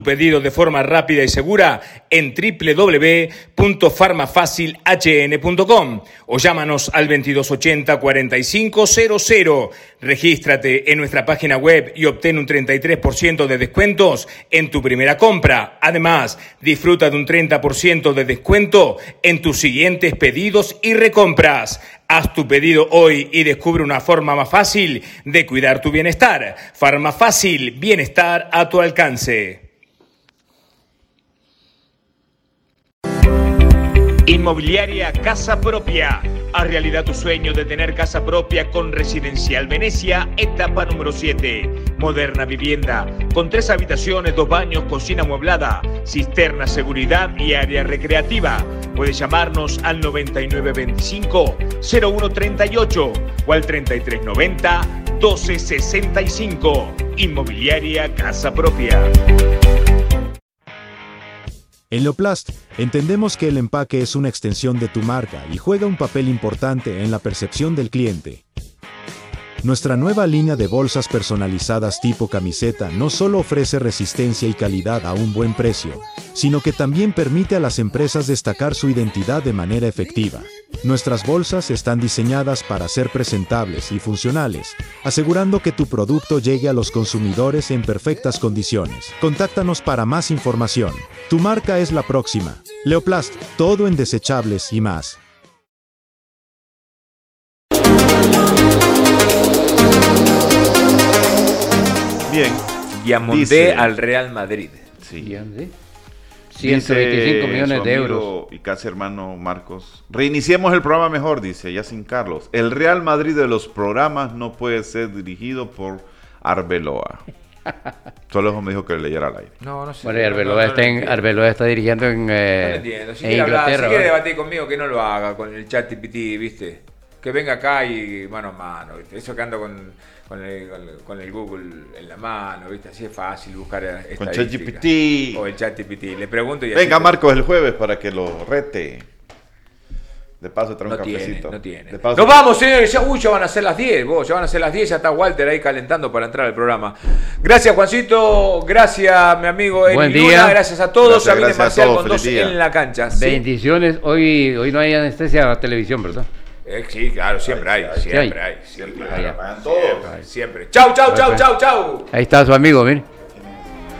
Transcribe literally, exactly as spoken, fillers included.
Pedido de forma rápida y segura en doble u doble u doble u punto farmafacil h n punto com o llámanos al veintidós ochenta cuarenta y cinco cero cero. Regístrate en nuestra página web y obtén un treinta y tres por ciento de descuentos en tu primera compra. Además, disfruta de un treinta por ciento de descuento en tus siguientes pedidos y recompras. Haz tu pedido hoy y descubre una forma más fácil de cuidar tu bienestar. Farmafacil, bienestar a tu alcance. Inmobiliaria Casa Propia. Haz realidad tu sueño de tener casa propia con Residencial Venecia, etapa número siete. Moderna vivienda, con tres habitaciones, dos baños, cocina amueblada, cisterna, seguridad y área recreativa. Puedes llamarnos al noventa y nueve veinticinco cero uno treinta y ocho o al treinta y tres noventa doce sesenta y cinco. Inmobiliaria Casa Propia. En Leoplast, entendemos que el empaque es una extensión de tu marca y juega un papel importante en la percepción del cliente. Nuestra nueva línea de bolsas personalizadas tipo camiseta no solo ofrece resistencia y calidad a un buen precio, sino que también permite a las empresas destacar su identidad de manera efectiva. Nuestras bolsas están diseñadas para ser presentables y funcionales, asegurando que tu producto llegue a los consumidores en perfectas condiciones. Contáctanos para más información. Tu marca es la próxima. Leoplast, todo en desechables y más. Bien. Yamondé Dice, al Real Madrid. Sí. ciento veinticinco millones de euros. Y casi hermano Marcos. Reiniciemos el programa mejor, dice Yacin Carlos. El Real Madrid de los programas no puede ser dirigido por Arbeloa. Solo eso me dijo que le leyera al aire. No, no sé. Bueno, y Arbeloa, no, no, está, en, Arbeloa está dirigiendo en, eh, no entiendo. Si en quiere Inglaterra. hablar, si quiere debatir conmigo, que no lo haga con el chat G P T, ¿viste? Que venga acá y mano a mano, ¿viste? Eso que ando con, con, el, con, el, con el Google en la mano, ¿viste? Así es fácil buscar estadísticas. Con chat G P T. O el chat G P T. Le pregunto y venga así Marcos el jueves para que lo rete. De paso trae un no cafecito. Tiene, no tiene. De paso, Nos vamos, señores. Ya, uy, ya van a ser las diez. Vos, ya van a ser las diez. Ya está Walter ahí calentando para entrar al programa. Gracias, Juancito. Gracias, mi amigo Eli Buen Luna. Día. Gracias a todos. Gracias, Ya viene gracias Marcial a todos. con dos Feliz día. en la cancha. ¿Sí? Bendiciones. Hoy, hoy no hay anestesia a televisión, ¿verdad? Eh, sí, claro, siempre hay. Siempre hay. hay. Siempre Siempre hay. hay. Siempre hay. Siempre. Chau, chau, chau, chau, chau. Ahí está su amigo, miren.